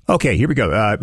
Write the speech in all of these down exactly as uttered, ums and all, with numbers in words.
Okay, here we go. Uh,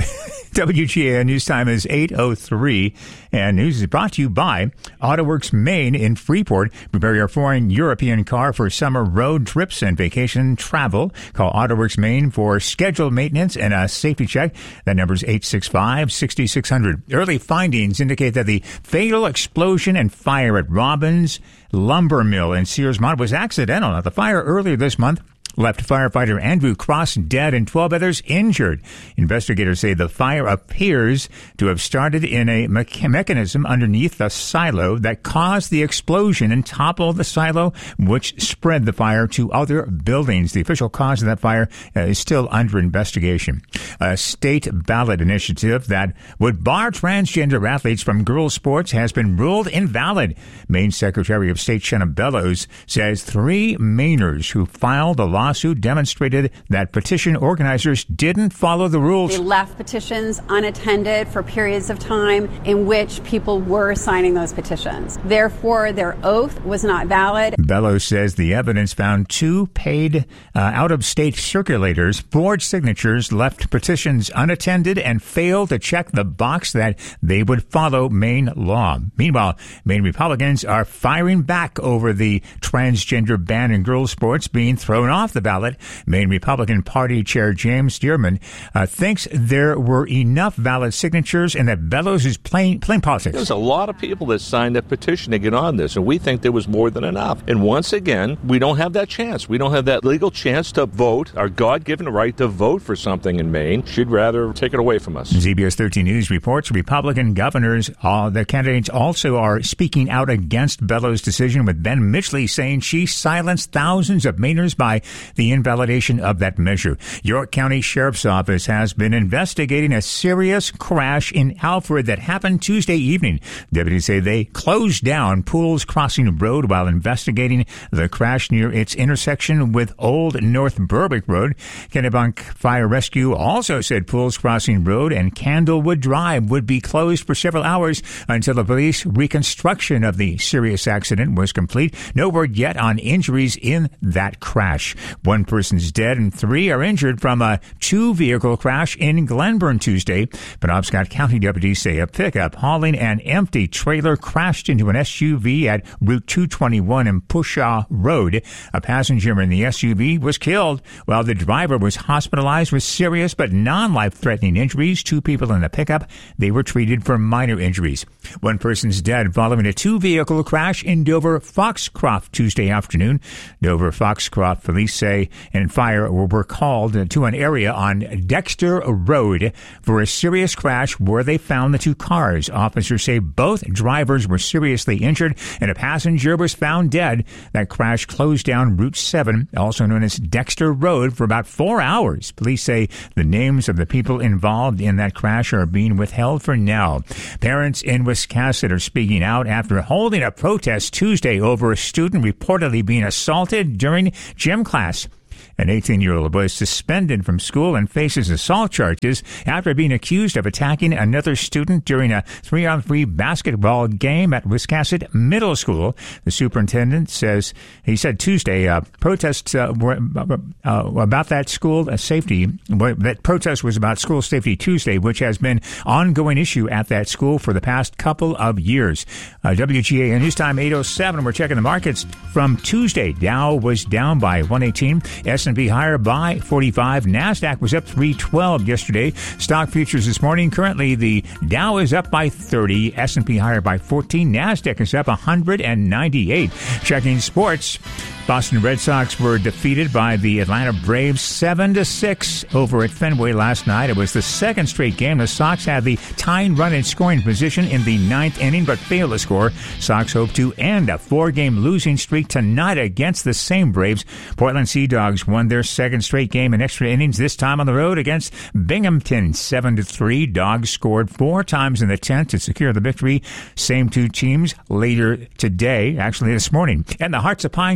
W G A N News Time is eight oh three, and news is brought to you by AutoWorks Maine in Freeport. Prepare your foreign European car for summer road trips and vacation travel. Call AutoWorks Maine for scheduled maintenance and a safety check. That number is eight six five, six six zero zero. Early findings indicate that the fatal explosion and fire at Robbins Lumber Mill in Searsmont was accidental. Now, the fire earlier this month left firefighter Andrew Cross dead and twelve others injured. Investigators say the fire appears to have started in a me- mechanism underneath the silo that caused the explosion and toppled the silo, which spread the fire to other buildings. The official cause of that fire uh, is still under investigation. A state ballot initiative that would bar transgender athletes from girls' sports has been ruled invalid. Maine Secretary of State Shenna Bellows says three Mainers who filed a lawsuit demonstrated that petition organizers didn't follow the rules. They left petitions unattended for periods of time in which people were signing those petitions. Therefore, their oath was not valid. Bellows says the evidence found two paid uh, out-of-state circulators forged signatures, left petitions unattended, and failed to check the box that they would follow Maine law. Meanwhile, Maine Republicans are firing back over the transgender ban in girls' sports being thrown off the ballot. Maine Republican Party Chair James Stearman uh, thinks there were enough valid signatures and that Bellows is playing, playing politics. There's a lot of people that signed a petition to get on this, and we think there was more than enough. And once again, we don't have that chance. We don't have that legal chance to vote. Our God-given right to vote for something in Maine should rather take it away from us. Z B S thirteen News reports Republican governors, uh, the candidates also are speaking out against Bellows' decision, with Ben Mitchley saying she silenced thousands of Mainers by the invalidation of that measure. York County Sheriff's Office has been investigating a serious crash in Alfred that happened Tuesday evening. Deputies say they closed down Pools Crossing Road while investigating the crash near its intersection with Old North Berwick Road. Kennebunk Fire Rescue also said Pools Crossing Road and Candlewood Drive would be closed for several hours until the police reconstruction of the serious accident was complete. No word yet on injuries in that crash. One person's dead and three are injured from a two-vehicle crash in Glenburn Tuesday. Penobscot County deputies say a pickup hauling an empty trailer crashed into an S U V at Route two twenty-one in Pushaw Road. A passenger in the S U V was killed, while the driver was hospitalized with serious but non-life-threatening injuries. Two people in the pickup, they were treated for minor injuries. One person's dead following a two-vehicle crash in Dover Foxcroft Tuesday afternoon. Dover Foxcroft police say and fire were called to an area on Dexter Road for a serious crash where they found the two cars. Officers say both drivers were seriously injured and a passenger was found dead. That crash closed down Route seven, also known as Dexter Road, for about four hours. Police say the names of the people involved in that crash are being withheld for now. Parents in Wiscasset are speaking out after holding a protest Tuesday over a student reportedly being assaulted during gym class. An eighteen-year-old was suspended from school and faces assault charges after being accused of attacking another student during a three-on-three basketball game at Wiscasset Middle School. The superintendent says, he said Tuesday, uh, protests uh, were uh, about that school uh, safety. That protest was about school safety Tuesday, which has been ongoing issue at that school for the past couple of years. Uh, W G A N News Time eight oh seven. We're checking the markets from Tuesday. Dow was down by one eighteen. S and P higher by forty-five. NASDAQ was up three twelve yesterday. Stock futures this morning. Currently, the Dow is up by thirty. S and P higher by fourteen. NASDAQ is up one hundred ninety-eight. Checking sports. Boston Red Sox were defeated by the Atlanta Braves seven to six over at Fenway last night. It was the second straight game. The Sox had the tying run in scoring position in the ninth inning, but failed to score. Sox hope to end a four-game losing streak tonight against the same Braves. Portland Sea Dogs won their second straight game in extra innings, this time on the road against Binghamton, seven to three. Dogs scored four times in the tenth to secure the victory. Same two teams later today, actually this morning. And the Hearts of Pine going to play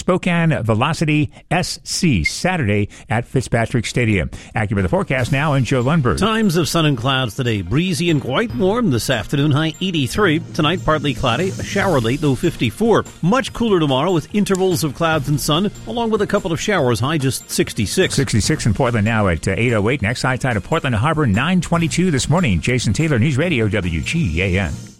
Spokane Velocity S C Saturday at Fitzpatrick Stadium. Acura the forecast now, and Joe Lundberg. Times of sun and clouds today. Breezy and quite warm this afternoon, high eighty-three. Tonight, partly cloudy, a shower late, low fifty-four. Much cooler tomorrow with intervals of clouds and sun, along with a couple of showers, high just sixty-six. sixty-six in Portland now at uh, eight oh eight. Next high tide of Portland Harbor, nine twenty-two this morning. Jason Taylor, News Radio, W G A N.